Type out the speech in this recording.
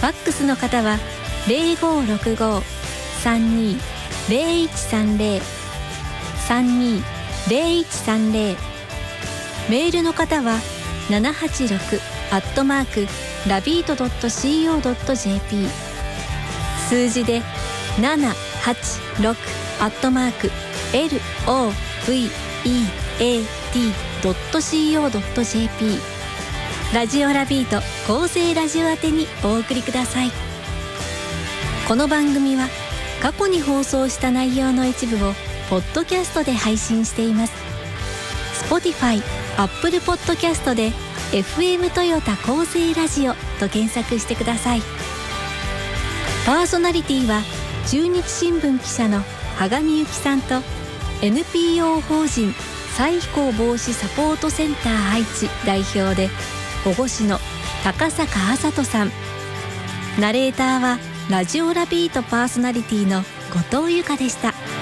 ファックスの方は 0565-32-0130 32-0130、メールの方は786@lavito.co.jp、数字で786@LOVEAT.co.jp、ラジオラビート厚生ラジオ宛てにお送りください。この番組は過去に放送した内容の一部をポッドキャストで配信しています。 Spotify、Apple Podcast で FM トヨタ厚生ラジオと検索してください。パーソナリティは中日新聞記者の羽上由紀さんと NPO 法人再非行防止サポートセンター愛知代表で保護士の高坂麻人さん、ナレーターはラジオラビートパーソナリティの後藤由香でした。